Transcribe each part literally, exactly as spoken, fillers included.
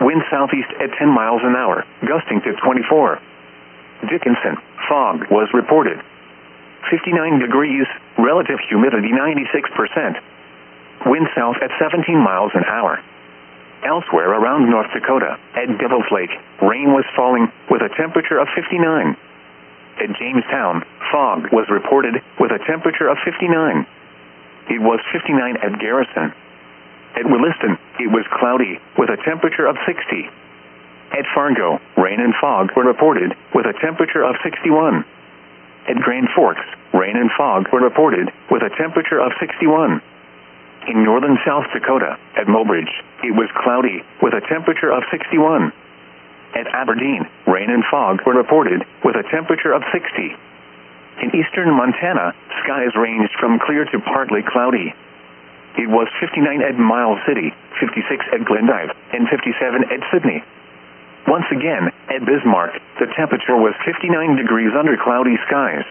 wind southeast at ten miles an hour, gusting to twenty-four. Dickinson, fog was reported. fifty-nine degrees, relative humidity ninety-six percent. Wind south at seventeen miles an hour. Elsewhere around North Dakota, at Devil's Lake, rain was falling with a temperature of fifty-nine. At Jamestown, fog was reported with a temperature of fifty-nine. It was fifty-nine at Garrison. At Williston, it was cloudy with a temperature of sixty. At Fargo, rain and fog were reported with a temperature of sixty-one. At Grand Forks, rain and fog were reported with a temperature of sixty-one. In northern South Dakota, at Mobridge, it was cloudy with a temperature of sixty-one. At Aberdeen, rain and fog were reported with a temperature of sixty. In eastern Montana, skies ranged from clear to partly cloudy. It was fifty-nine at Miles City, fifty-six at Glendive, and fifty-seven at Sydney. Once again, at Bismarck, the temperature was fifty-nine degrees under cloudy skies.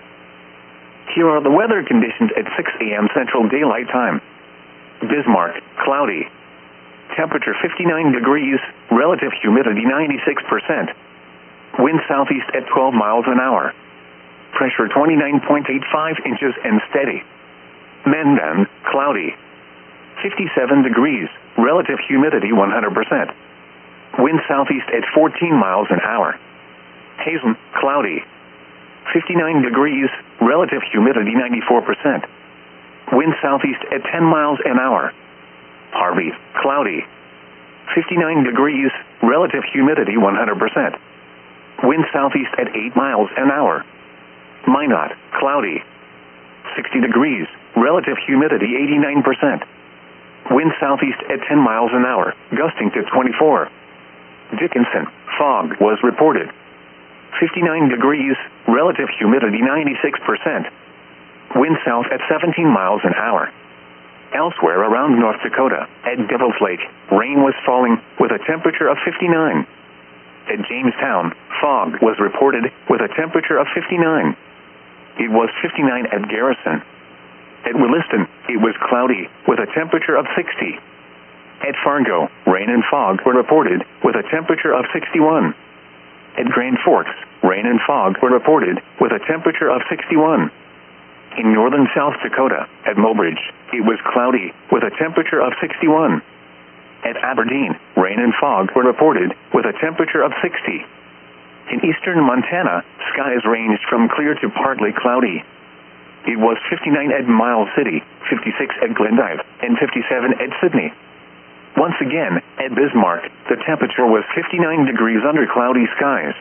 Here are the weather conditions at six a m Central Daylight Time. Bismarck, cloudy. Temperature fifty-nine degrees, relative humidity ninety-six percent. Wind southeast at twelve miles an hour. Pressure twenty-nine point eight five inches and steady. Mandan, cloudy. fifty-seven degrees, relative humidity one hundred percent. Wind southeast at fourteen miles an hour. Hazen, cloudy. fifty-nine degrees, relative humidity ninety-four percent. Wind southeast at ten miles an hour. Harvey, cloudy. fifty-nine degrees, relative humidity one hundred percent. Wind southeast at eight miles an hour. Minot, cloudy. sixty degrees, relative humidity eighty-nine percent. Wind southeast at ten miles an hour, gusting to twenty-four. Dickinson, fog was reported. fifty-nine degrees, relative humidity ninety-six percent. Wind south at seventeen miles an hour. Elsewhere around North Dakota, at Devil's Lake, rain was falling with a temperature of fifty-nine. At Jamestown, fog was reported with a temperature of fifty-nine. It was fifty-nine at Garrison. At Williston, it was cloudy with a temperature of sixty. At Fargo, rain and fog were reported with a temperature of sixty-one. At Grand Forks, rain and fog were reported with a temperature of sixty-one. In northern South Dakota, at Mobridge, it was cloudy with a temperature of sixty-one. At Aberdeen, rain and fog were reported with a temperature of sixty. In eastern Montana, skies ranged from clear to partly cloudy. It was fifty-nine at Miles City, fifty-six at Glendive, and fifty-seven at Sydney. Once again, at Bismarck, the temperature was fifty-nine degrees under cloudy skies.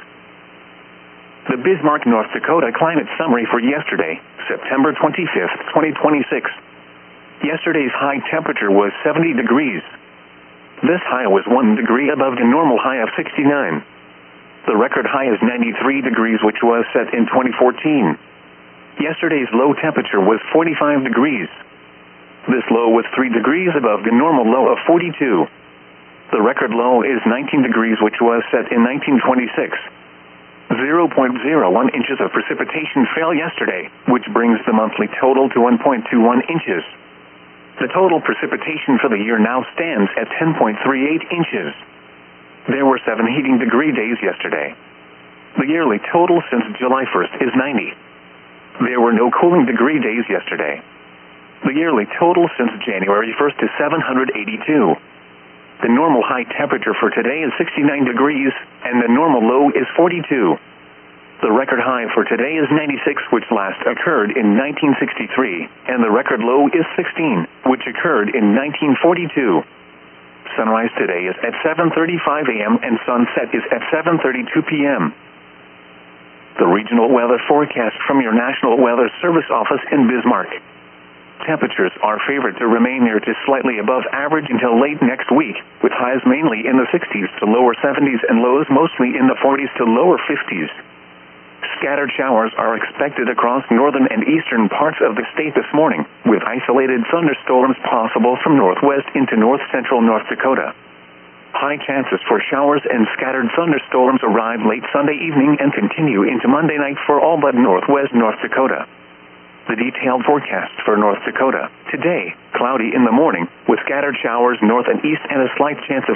The Bismarck, North Dakota climate summary for yesterday, September twenty-fifth, twenty twenty-six. Yesterday's high temperature was seventy degrees. This high was one degree above the normal high of sixty-nine. The record high is ninety-three degrees, which was set in twenty fourteen. Yesterday's low temperature was forty-five degrees. This low was three degrees above the normal low of forty-two. The record low is nineteen degrees, which was set in nineteen twenty-six. zero point zero one inches of precipitation fell yesterday, which brings the monthly total to one point two one inches. The total precipitation for the year now stands at ten point three eight inches. There were seven heating degree days yesterday. The yearly total since July first is ninety. There were no cooling degree days yesterday. The yearly total since January first is seven hundred eighty-two. The normal high temperature for today is sixty-nine degrees, and the normal low is forty-two. The record high for today is ninety-six, which last occurred in nineteen sixty-three, and the record low is sixteen, which occurred in nineteen forty-two. Sunrise today is at seven thirty-five a m and sunset is at seven thirty-two p m The regional weather forecast from your National Weather Service office in Bismarck. Temperatures are favored to remain near to slightly above average until late next week, with highs mainly in the sixties to lower seventies and lows mostly in the forties to lower fifties. Scattered showers are expected across northern and eastern parts of the state this morning, with isolated thunderstorms possible from northwest into north-central North Dakota. High chances for showers and scattered thunderstorms arrive late Sunday evening and continue into Monday night for all but northwest North Dakota. The detailed forecast for North Dakota. Today, cloudy in the morning, with scattered showers north and east and a slight chance of